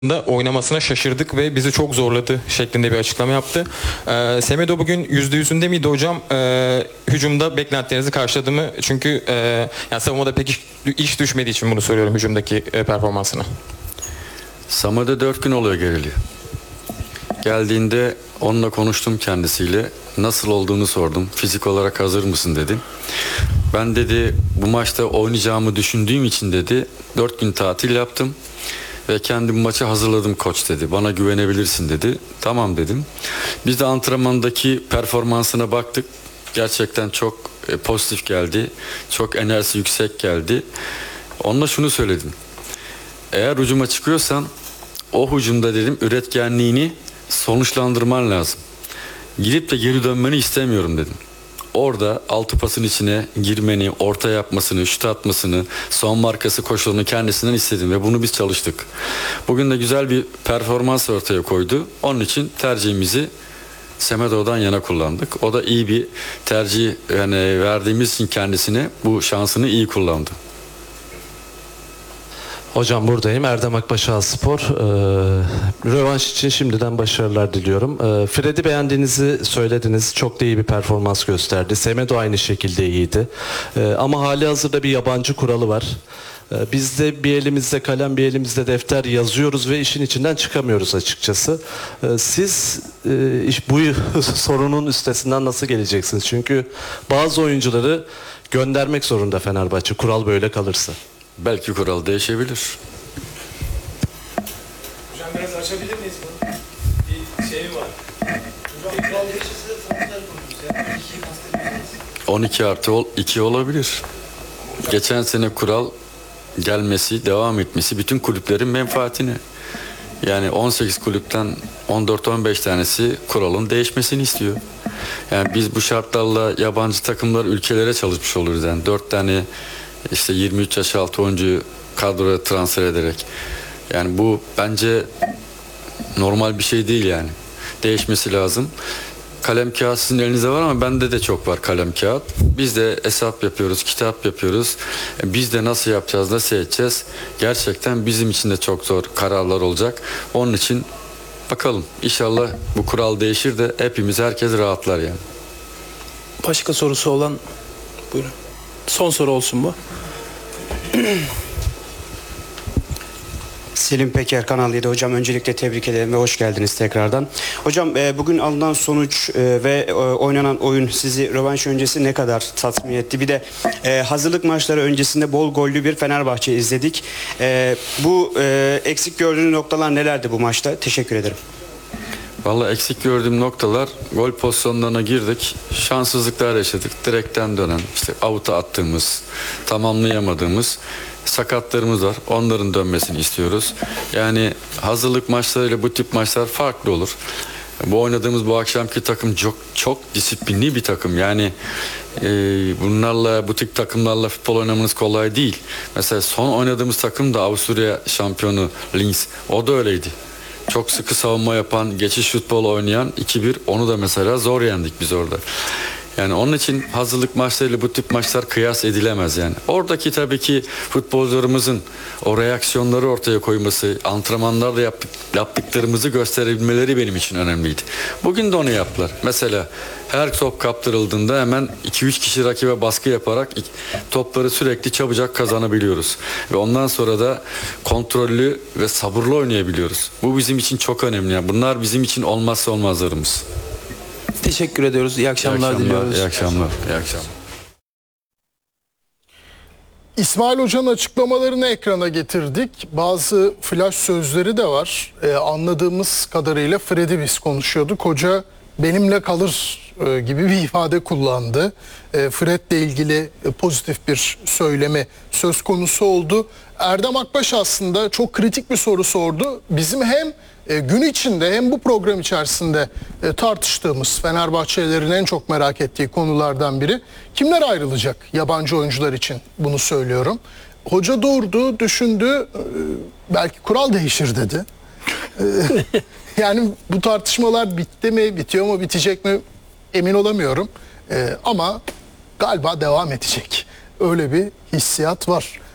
da oynamasına şaşırdık ve bizi çok zorladı şeklinde bir açıklama yaptı. Semedo bugün %100'ünde miydi hocam? Hücumda beklentilerinizi karşıladı mı? Çünkü yani savunmada pek iş düşmediği için bunu söylüyorum, hücumdaki performansını. Samet'e 4 gün oluyor geleli. Geldiğinde onunla konuştum kendisiyle. Nasıl olduğunu sordum. Fizik olarak hazır mısın dedim. Ben dedi bu maçta oynayacağımı düşündüğüm için dedi 4 gün tatil yaptım. Ve kendim maçı hazırladım koç dedi. Bana güvenebilirsin dedi. Tamam dedim. Biz de antrenmandaki performansına baktık. Gerçekten çok pozitif geldi. Çok enerjisi yüksek geldi. Onunla şunu söyledim. Eğer hücuma çıkıyorsan o hücumda dedim üretkenliğini sonuçlandırman lazım. Gidip de geri dönmeni istemiyorum dedim. Orada altı pasın içine girmeni, orta yapmasını, şut atmasını, son markası koşulunu kendisinden istedim ve bunu biz çalıştık. Bugün de güzel bir performans ortaya koydu. Onun için tercihimizi Semedo'dan yana kullandık. O da iyi bir tercih yani verdiğimiz için kendisine bu şansını iyi kullandı. Hocam buradayım. Erdem Akbaşal Spor. Rövanş için şimdiden başarılar diliyorum. Fred'i beğendiğinizi söylediniz. Çok da iyi bir performans gösterdi. Semedo aynı şekilde iyiydi. Ama hali hazırda bir yabancı kuralı var. Biz de bir elimizde kalem bir elimizde defter yazıyoruz ve işin içinden çıkamıyoruz açıkçası. Siz bu sorunun üstesinden nasıl geleceksiniz? Çünkü bazı oyuncuları göndermek zorunda Fenerbahçe. Kural böyle kalırsa. Belki kural değişebilir. Hocam biraz açabilir miyiz bunu? Bir şey var. Hocam kural değişirse transfer konusu. 12+2 olabilir. Geçen sene kural gelmesi, devam etmesi bütün kulüplerin menfaatine. Yani 18 kulüpten 14-15 tanesi kuralın değişmesini istiyor. Yani biz bu şartlarla yabancı takımlar ülkelere çalışmış oluruz. Yani 4 tane işte 23 yaş altı oyuncuyu kadroya transfer ederek. Yani bu bence normal bir şey değil yani. Değişmesi lazım. Kalem kağıt sizin elinizde var ama bende de çok var kalem kağıt. Biz de hesap yapıyoruz, kitap yapıyoruz. Biz de nasıl yapacağız, nasıl edeceğiz? Gerçekten bizim için de çok zor kararlar olacak. Onun için bakalım inşallah bu kural değişir de hepimiz, herkes rahatlar yani. Başka sorusu olan buyurun. Son soru olsun bu. Selim Peker, Kanal 7. Hocam öncelikle tebrik ederim ve hoş geldiniz tekrardan. Hocam bugün alınan sonuç ve oynanan oyun sizi rövanş öncesi ne kadar tatmin etti? Bir de hazırlık maçları öncesinde bol gollü bir Fenerbahçe izledik. Bu eksik gördüğünüz noktalar nelerdi bu maçta? Teşekkür ederim. Vallahi eksik gördüğüm noktalar, gol pozisyonlarına girdik. Şanssızlıklar yaşadık. Direkten dönen, işte avuta attığımız, tamamlayamadığımız sakatlarımız var. Onların dönmesini istiyoruz. Yani hazırlık maçlarıyla bu tip maçlar farklı olur. Bu oynadığımız bu akşamki takım çok disiplinli bir takım. Yani bunlarla, bu tip takımlarla futbol oynamanız kolay değil. Mesela son oynadığımız takım da Avusturya şampiyonu Linz. O da öyleydi. Çok sıkı savunma yapan, geçiş futbol oynayan 2-1, onu da mesela zor yendik biz orada. Yani onun için hazırlık maçlarıyla bu tip maçlar kıyas edilemez yani. Oradaki tabii ki futbolcularımızın o reaksiyonları ortaya koyması, antrenmanlarda yaptıklarımızı gösterebilmeleri benim için önemliydi. Bugün de onu yaptılar. Mesela her top kaptırıldığında hemen 2-3 kişi rakibe baskı yaparak topları sürekli çabucak kazanabiliyoruz. Ve ondan sonra da kontrollü ve sabırlı oynayabiliyoruz. Bu bizim için çok önemli. Yani bunlar bizim için olmazsa olmazlarımız. Teşekkür ediyoruz. İyi akşamlar diliyoruz. İyi akşamlar. İyi akşamlar. İsmail Hoca'nın açıklamalarını ekrana getirdik. Bazı flash sözleri de var. Anladığımız kadarıyla Fred'i biz konuşuyorduk. Hoca benimle kalır gibi bir ifade kullandı. Fred'le ilgili pozitif bir söylemi söz konusu oldu. Erdem Akbaş aslında çok kritik bir soru sordu. Bizim hem gün içinde hem bu program içerisinde tartıştığımız, Fenerbahçelilerin en çok merak ettiği konulardan biri. Kimler ayrılacak yabancı oyuncular için, bunu söylüyorum. Hoca durdu, düşündü, belki kural değişir dedi. Yani bu tartışmalar bitti mi, bitiyor mu, bitecek mi emin olamıyorum. Ama galiba devam edecek. Öyle bir hissiyat var.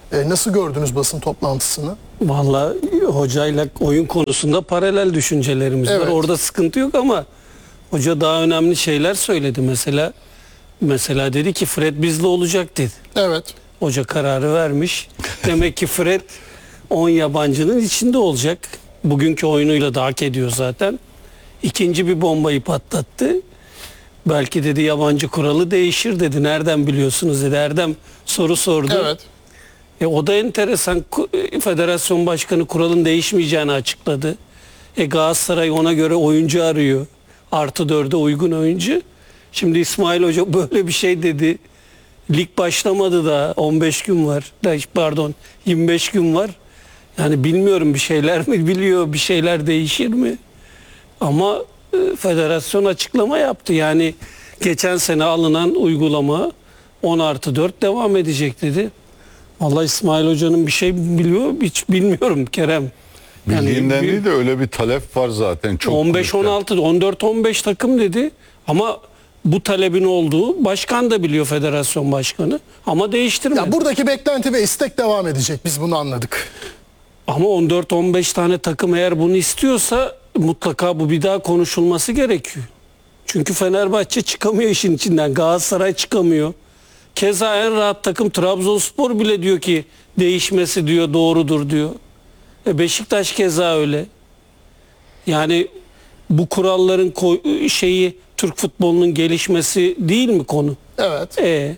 Nasıl gördünüz basın toplantısını? Vallahi hocayla oyun konusunda paralel düşüncelerimiz var. Evet. Orada sıkıntı yok ama hoca daha önemli şeyler söyledi. Mesela dedi ki Fred bizle olacak dedi. Evet. Hoca kararı vermiş. Demek ki Fred 10 yabancının içinde olacak. Bugünkü oyunuyla da hak ediyor zaten. İkinci bir bombayı patlattı. Belki dedi yabancı kuralı değişir dedi. Nereden biliyorsunuz dedi. Erdem soru sordu. Evet. O da enteresan. Federasyon başkanı kuralın değişmeyeceğini açıkladı. Galatasaray ona göre oyuncu arıyor. +4'e uygun oyuncu. Şimdi İsmail Hoca böyle bir şey dedi. Lig başlamadı da 15 gün var. Pardon 25 gün var. Yani bilmiyorum bir şeyler mi biliyor, bir şeyler değişir mi? Ama federasyon açıklama yaptı. Yani geçen sene alınan uygulama 10+4 devam edecek dedi. Vallahi İsmail Hoca'nın bir şey biliyor, hiç bilmiyorum Kerem. Bildiğinden değil de öyle bir talep var zaten. Çok 15-16, 14-15 takım dedi. Ama bu talebin olduğu başkan da biliyor, federasyon başkanı. Ama değiştirmedi. Ya buradaki beklenti ve istek devam edecek. Biz bunu anladık. Ama 14-15 tane takım eğer bunu istiyorsa mutlaka bu bir daha konuşulması gerekiyor. Çünkü Fenerbahçe çıkamıyor işin içinden. Galatasaray çıkamıyor. Keza en rahat takım Trabzonspor bile diyor ki değişmesi diyor doğrudur diyor. Beşiktaş keza öyle. Yani bu kuralların Türk futbolunun gelişmesi değil mi konu? Evet.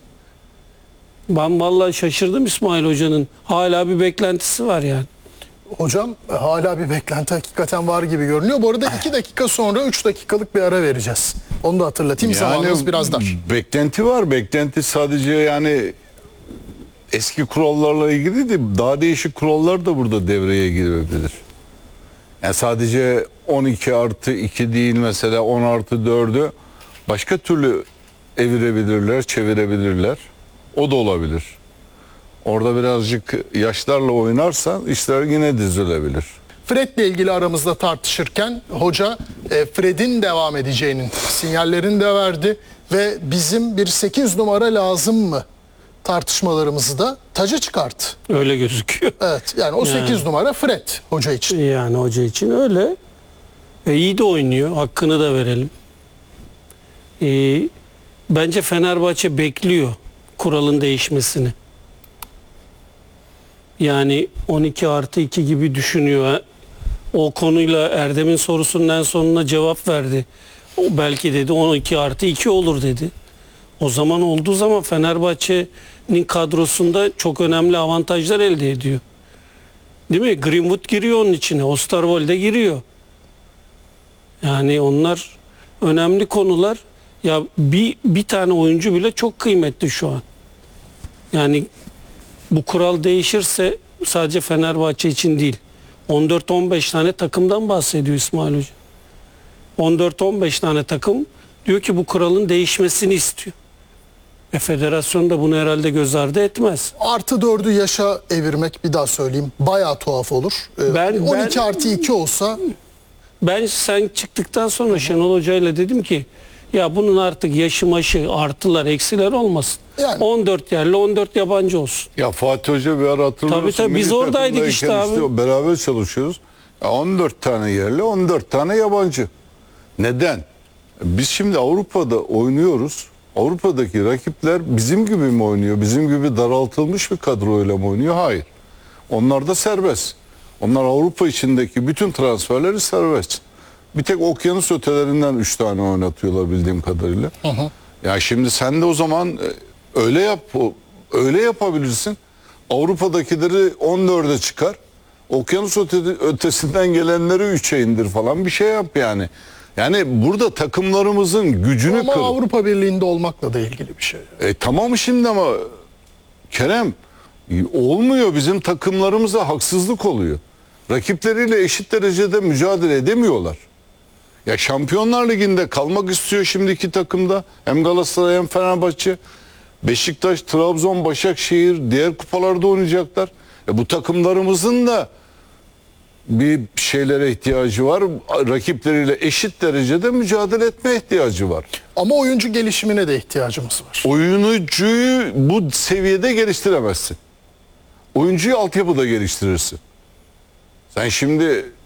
Ben vallahi şaşırdım İsmail Hoca'nın. Hala bir beklentisi var yani. Hocam hala bir beklenti hakikaten var gibi görünüyor. Bu arada 2 dakika sonra 3 dakikalık bir ara vereceğiz. Onu da hatırlatayım. Zamanımız biraz dar. Beklenti var. Beklenti sadece yani eski kurallarla ilgili de daha değişik kurallar da burada devreye girebilir. Yani sadece 12+2 değil, mesela 10+4'ü başka türlü evirebilirler, çevirebilirler. O da olabilir. Orada birazcık yaşlarla oynarsan işler yine düzelebilir. Fred'le ilgili aramızda tartışırken hoca Fred'in devam edeceğinin sinyallerini de verdi ve bizim bir 8 numara lazım mı tartışmalarımızı da taca çıkarttı. Öyle gözüküyor. Evet, yani o 8 numara Fred hoca için. Yani hoca için öyle. İyi de oynuyor. Hakkını da verelim. Bence Fenerbahçe bekliyor kuralın değişmesini. Yani 12+2 gibi düşünüyor. O konuyla Erdem'in sorusunun en sonuna cevap verdi. O belki dedi 12+2 olur dedi. O zaman olduğu zaman Fenerbahçe'nin kadrosunda çok önemli avantajlar elde ediyor. Değil mi? Greenwood giriyor onun içine. Osterwolde giriyor. Yani onlar önemli konular. Ya bir tane oyuncu bile çok kıymetli şu an. Yani bu kural değişirse sadece Fenerbahçe için değil. 14-15 tane takımdan bahsediyor İsmail Hoca. 14-15 tane takım diyor ki bu kuralın değişmesini istiyor. Federasyon da bunu herhalde göz ardı etmez. +4'ü yaşa evirmek, bir daha söyleyeyim, bayağı tuhaf olur. 12+2 olsa Sen çıktıktan sonra Şenol Hoca ile dedim ki ya bunun artık yaşı maşı artılar eksiler olmasın. Yani. 14 yerli 14 yabancı olsun. Ya Fatih Hoca bir ara hatırlıyorsun. Tabii, biz milli oradaydık takımdayken işte abi. beraber çalışıyoruz. Ya 14 tane yerli, 14 tane yabancı. Neden? Biz şimdi Avrupa'da oynuyoruz. Avrupa'daki rakipler bizim gibi mi oynuyor? Bizim gibi daraltılmış bir kadroyla mı oynuyor? Hayır. Onlar da serbest. Onlar Avrupa içindeki bütün transferleri serbest. Bir tek okyanus ötelerinden 3 tane oynatıyorlar bildiğim kadarıyla. Ya şimdi sen de o zaman öyle yapabilirsin. Avrupa'dakileri 14'e çıkar. Okyanus ötesinden gelenleri 3'e indir falan, bir şey yap yani. Yani burada takımlarımızın gücünü ama kır. Avrupa Birliği'nde olmakla da ilgili bir şey. Tamam şimdi ama Kerem, olmuyor, bizim takımlarımıza haksızlık oluyor. Rakipleriyle eşit derecede mücadele edemiyorlar. Ya Şampiyonlar Ligi'nde kalmak istiyor şimdiki takımda. Hem Galatasaray hem Fenerbahçe. Beşiktaş, Trabzon, Başakşehir diğer kupalarda oynayacaklar. Bu takımlarımızın da bir şeylere ihtiyacı var. Rakipleriyle eşit derecede mücadele etme ihtiyacı var. Ama oyuncu gelişimine de ihtiyacımız var. Oyuncuyu bu seviyede geliştiremezsin. Oyuncuyu altyapıda geliştirirsin. Sen şimdi